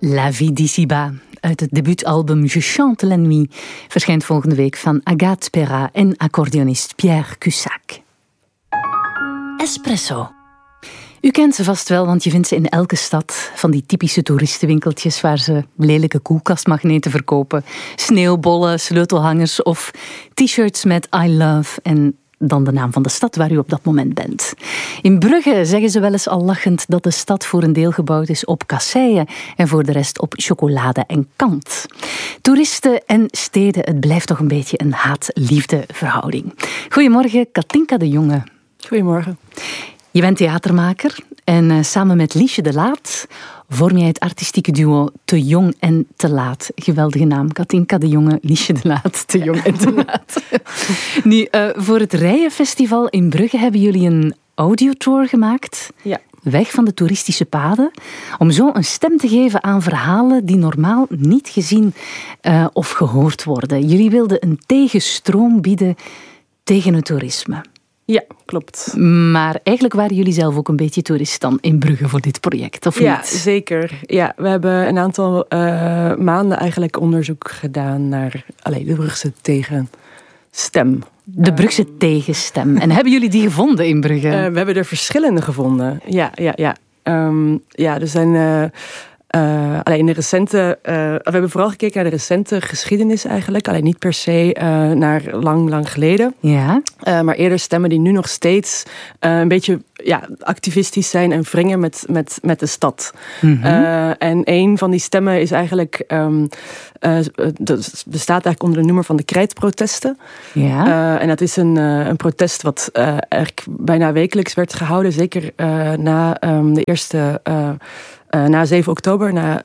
La vie d'ici-bas, uit het debuutalbum Je chante la nuit, verschijnt volgende week van Agathe Perra en accordeonist Pierre Cussac. Espresso. U kent ze vast wel, want je vindt ze in elke stad. Van die typische toeristenwinkeltjes waar ze lelijke koelkastmagneten verkopen. Sneeuwbollen, sleutelhangers of t-shirts met I love en dan de naam van de stad waar u op dat moment bent. In Brugge zeggen ze wel eens al lachend dat de stad voor een deel gebouwd is op kasseien en voor de rest op chocolade en kant. Toeristen en steden, het blijft toch een beetje een haat-liefde verhouding. Goedemorgen, Katinka de Jonge. Goedemorgen. Je bent theatermaker en samen met Liesje de Laat vorm jij het artistieke duo Te Jong en Te Laat. Geweldige naam, Katinka de Jonge, Liesje de Laat, Te Jong en Te Laat. Nu, voor het Rijenfestival in Brugge hebben jullie een audiotour gemaakt. Ja. Weg van de toeristische paden, om zo een stem te geven aan verhalen die normaal niet gezien of gehoord worden. Jullie wilden een tegenstroom bieden tegen het toerisme. Ja, klopt. Maar eigenlijk waren jullie zelf ook een beetje toerist dan in Brugge voor dit project, of niet? Ja, zeker. Ja, we hebben een aantal maanden eigenlijk onderzoek gedaan naar de Brugse tegenstem. De Brugse tegenstem. En hebben jullie die gevonden in Brugge? We hebben er verschillende gevonden. Ja. Er zijn... in de recente... we hebben vooral gekeken naar de recente geschiedenis eigenlijk. Alleen niet per se naar lang geleden. Ja. Maar eerder stemmen die nu nog steeds een beetje activistisch zijn en wringen met de stad. Mm-hmm. En een van die stemmen is eigenlijk... bestaat eigenlijk onder de noemer van de krijtprotesten. Ja. En dat is een protest wat eigenlijk bijna wekelijks werd gehouden. Zeker na de eerste... na 7 oktober, na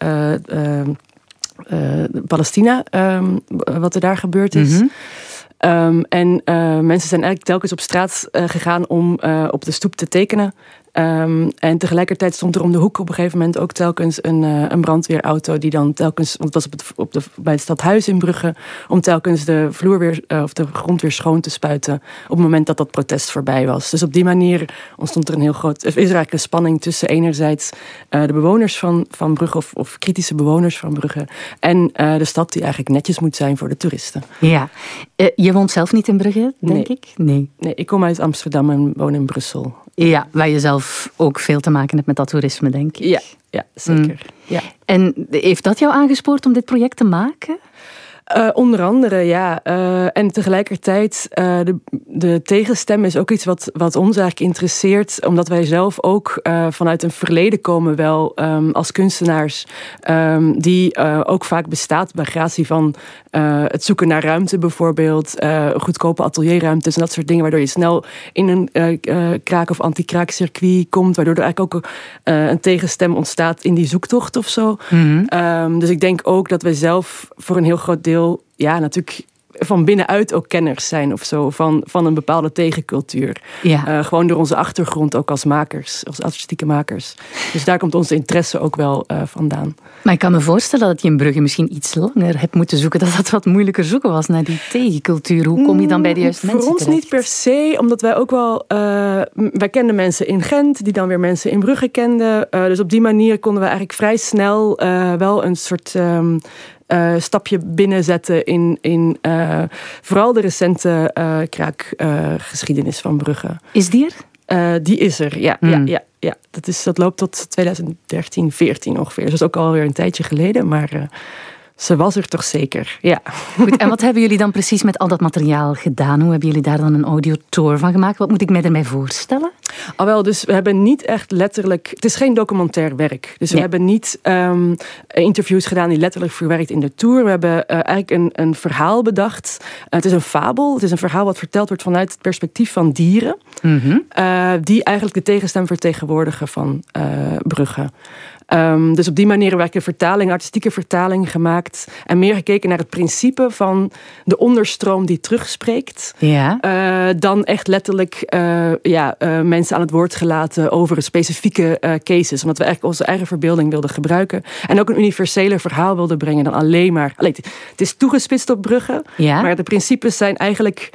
Palestina, wat er daar gebeurd is. Mm-hmm. Mensen zijn eigenlijk telkens op straat gegaan om op de stoep te tekenen. En tegelijkertijd stond er om de hoek op een gegeven moment ook telkens een brandweerauto die dan telkens, want het was bij het stadhuis in Brugge, om telkens de vloer weer of de grond weer schoon te spuiten op het moment dat dat protest voorbij was. Dus op die manier ontstond er is er eigenlijk een spanning tussen enerzijds de bewoners van Brugge of kritische bewoners van Brugge en de stad die eigenlijk netjes moet zijn voor de toeristen. Ja, je woont zelf niet in Brugge, denk ik? Nee, ik kom uit Amsterdam en woon in Brussel. Ja, waar je zelf ook veel te maken hebt met dat toerisme, denk ik. Ja, zeker. Ja. En heeft dat jou aangespoord om dit project te maken? Onder andere, ja. En tegelijkertijd, de tegenstem is ook iets wat ons eigenlijk interesseert. Omdat wij zelf ook vanuit een verleden komen wel als kunstenaars. Die ook vaak bestaat bij gratie van het zoeken naar ruimte bijvoorbeeld. Goedkope atelierruimtes en dat soort dingen. Waardoor je snel in een kraak- of anti-kraakcircuit komt. Waardoor er eigenlijk ook een tegenstem ontstaat in die zoektocht of zo. Mm-hmm. Dus ik denk ook dat wij zelf voor een heel groot deel natuurlijk van binnenuit ook kenners zijn of zo van een bepaalde tegencultuur. Ja. Gewoon door onze achtergrond ook als makers, als artistieke makers. Dus daar komt onze interesse ook wel vandaan. Maar ik kan me voorstellen dat je in Brugge misschien iets langer hebt moeten zoeken, dat wat moeilijker zoeken was naar die tegencultuur. Hoe kom je dan bij de juiste mensen terecht? Voor ons niet per se, omdat wij ook wel... wij kenden mensen in Gent, die dan weer mensen in Brugge kenden. Dus op die manier konden we eigenlijk vrij snel wel een soort... stapje binnenzetten in vooral de recente kraakgeschiedenis van Brugge. Is die er? Die is er, ja. Dat loopt tot 2013, 14 ongeveer. Dus dat is ook alweer een tijdje geleden, maar... Ze was er toch zeker, ja. Goed, en wat hebben jullie dan precies met al dat materiaal gedaan? Hoe hebben jullie daar dan een audiotour van gemaakt? Wat moet ik mij ermee voorstellen? Dus we hebben niet echt letterlijk... Het is geen documentair werk. Dus we hebben niet interviews gedaan die letterlijk verwerkt in de tour. We hebben eigenlijk een verhaal bedacht. Het is een fabel. Het is een verhaal wat verteld wordt vanuit het perspectief van dieren. Mm-hmm. Die eigenlijk de tegenstem vertegenwoordigen van Brugge. Dus op die manier hebben we een artistieke vertaling gemaakt. En meer gekeken naar het principe van de onderstroom die terugspreekt. Ja. Dan echt letterlijk mensen aan het woord gelaten over specifieke cases. Omdat we eigenlijk onze eigen verbeelding wilden gebruiken. En ook een universele verhaal wilden brengen dan alleen maar... het is toegespitst op Brugge. Ja. Maar de principes zijn eigenlijk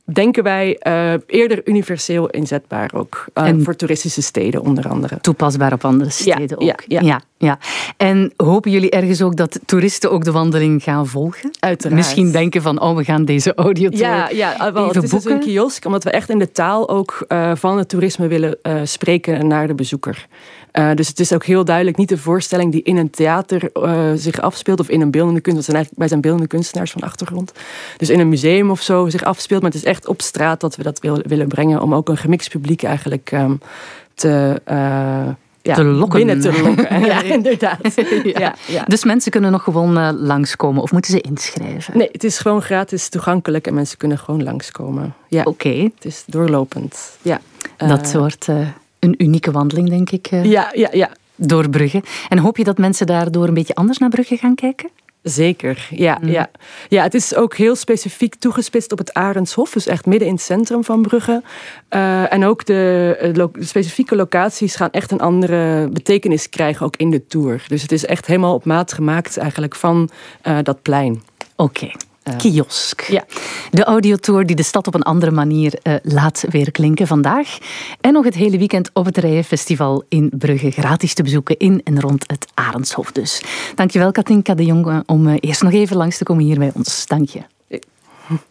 denken wij, eerder universeel inzetbaar ook. Voor toeristische steden onder andere. Toepasbaar op andere steden ook. Ja. En hopen jullie ergens ook dat toeristen ook de wandeling gaan volgen? Uiteraard. Misschien denken van, we gaan deze audiotour het is dus een kiosk, omdat we echt in de taal ook van het toerisme willen spreken naar de bezoeker. Dus het is ook heel duidelijk niet de voorstelling die in een theater zich afspeelt of in een beeldende kunst. Wij zijn beeldende kunstenaars van achtergrond. Dus in een museum of zo zich afspeelt. Maar het is echt op straat dat we dat willen brengen. Om ook een gemixt publiek eigenlijk te lokken. Binnen te lokken. Ja, inderdaad. Ja. Dus mensen kunnen nog gewoon langskomen of moeten ze inschrijven? Nee, het is gewoon gratis toegankelijk en mensen kunnen gewoon langskomen. Ja. Oké. Het is doorlopend. Ja. Dat wordt een unieke wandeling, denk ik. Ja. Door Brugge. En hoop je dat mensen daardoor een beetje anders naar Brugge gaan kijken? Zeker, ja. Ja, het is ook heel specifiek toegespitst op het Arendshof. Dus echt midden in het centrum van Brugge. En ook de specifieke locaties gaan echt een andere betekenis krijgen, ook in de tour. Dus het is echt helemaal op maat gemaakt eigenlijk van dat plein. Oké. Kiosk. Ja. De audiotour die de stad op een andere manier laat weer klinken vandaag. En nog het hele weekend op het Rijenfestival in Brugge. Gratis te bezoeken in en rond het Arendshof dus. Dankjewel Katinka de Jong om eerst nog even langs te komen hier bij ons. Dank je.